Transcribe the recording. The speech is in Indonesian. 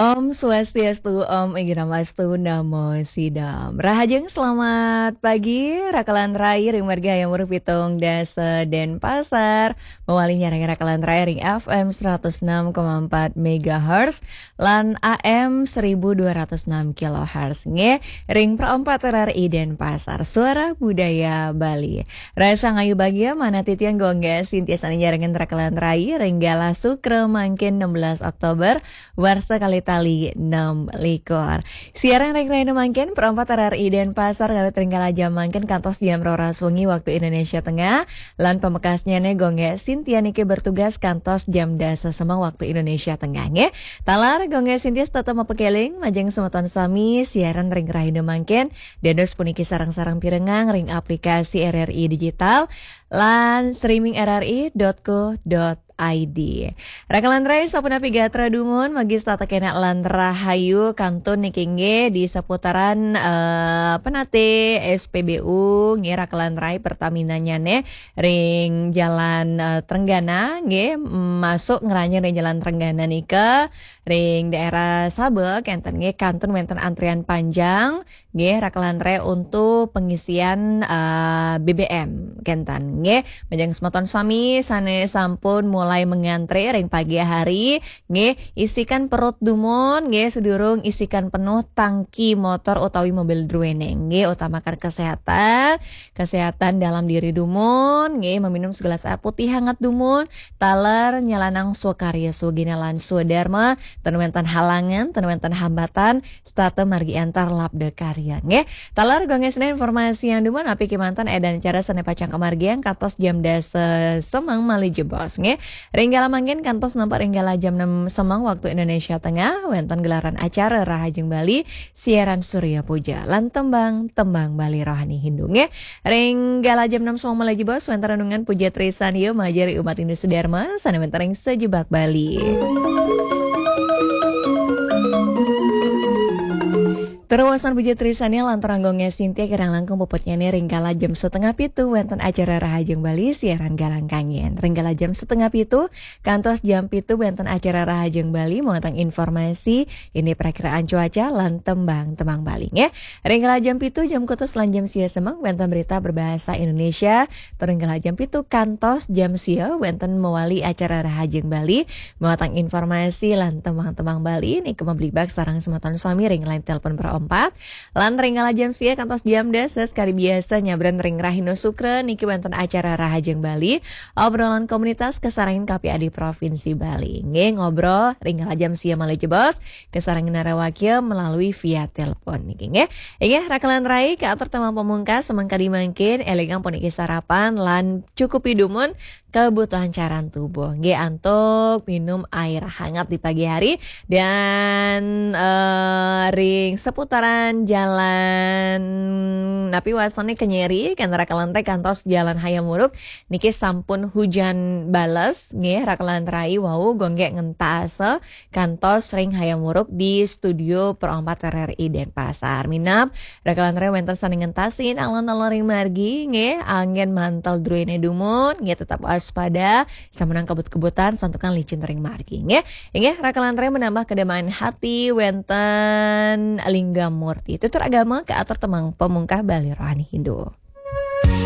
Om Swastiastu, Om Ignawastu, Namo Sidam. Rahajeng selamat pagi, Rakalan Rai, Ring Marga yang Pitung Dasa Denpasar. Mewalinya Ring Rakalan Rai, Ring FM 106,4 MHz, Lan AM 1206 kHz. Nge, Ring Perempat RRI Denpasar, Suara Budaya Bali. Rasa ngayu bagia, mana titian gongga, Sintia Saninya Ring Rakalan Rai, Ring Gala Sukre Mangkin 16 Oktober, Warsa Kali Tali 6 likor. Siaran Ring Raina Mangkin Perempat RRI Denpasar Gawet Ringgala Jam Mangkin kantos jam roras wengi waktu Indonesia Tengah. Lan pemekasnya ne gongge Sintia Niki bertugas kantos jam dasa semang waktu Indonesia Tengah nge. Talar gongge Sintia tetap mapekeling majeng semeton sami siaran Ring Raina Mangkin dedos puniki sarang-sarang pirengang ring aplikasi RRI digital lan streaming rri.co.id. Rakalan Rai sapuna pigatra dumun magis tata kena lan rahayu kantun nikingge di seputaran penate SPBU nge Rakalan Rai Pertamina ne ring jalan Trenggana nge masuk ngeranya ring jalan Trenggana nika ring daerah Sabek enten nge kantun wenten antrian panjang nge Rakalan Rai untuk pengisian BBM kentan nge majang semeton sami sane sampun mulai mengantre ring pagi hari nge isikan perut dumun nge sedurung isikan penuh tangki motor utawi mobil druene nge utamakan kesehatan dalam diri dumun nge meminum segelas air putih hangat dumun taler nyalanang swakarya sugina lan swadharma tenuwentan halangan tenuwentan hambatan starte margi antar labda karya nge taler gongesna informasi yang dumun api kimantan edan cara sene pacang kemargian katos jam dasa semang mali jebos nge Ringgala mangkin kantos nampak ringgala jam 6 semang waktu Indonesia Tengah wenten gelaran acara Rahajeng Bali siaran Surya Puja lan tembang Bali Rohani Hindung ya. Ringgala jam 6 semang mali jebos wenten renungan Puja Trisan ieu majari umat Hindu Sudarma sana wenten ring sejebak Bali. Teruasan Puja Trisania lantaran gongnya Sintia kerang langkung popotnya nih ringgala jam setengah pitu wenten acara Rahajeng Bali siaran galang kangen. Ringgala jam setengah pitu kantos jam pitu wenten acara Rahajeng Bali mengatang informasi ini perakiraan cuaca lan tembang Bali ya. Ringgala jam pitu jam kutus lan jam sia semang wenten berita berbahasa Indonesia. Ringgala jam pitu kantos jam sia wenten mewali acara Rahajeng Bali mengatang informasi lan tembang Bali ini kemabelibak sarang sematan suami ring lain telepon per 4 lan ringgala jam sia kantos jam dasa sekali biasa nyabran ring Rahino Sukre niki wonten acara Rahajeng Bali obrolan komunitas kesarangan KPAD Provinsi Bali nge ngobrol ringgala jam sia malih jebos kesarangan narawakil melalui via telepon niki nge inggih Rakalan Rai ke atur temang pemungkas semangka dimangkin elengang puniki sarapan lan cukup hidumun kebutuhan cairan tubuh nge antuk minum air hangat di pagi hari dan ring seputaran jalan napi wasane kenyeri kan Rakalan Rai kantos jalan Hayamuruk niki sampun hujan bales nge Rakalan Rai wau gongge ngentase kantos ring Hayamuruk di studio Perempat RRI Denpasar minap Rakalan Rai wenten sane ngentasin alon-alon ring margi nge angin mantel druene dumun nge tetap waspada samunang kebut-kebutan santukan licin ring margi nge inggih Rakalan Rai menambah kedamaian hati wenten Lingga Murti tutur agama ke atur temang pemungkah Bali Rohani Hindu.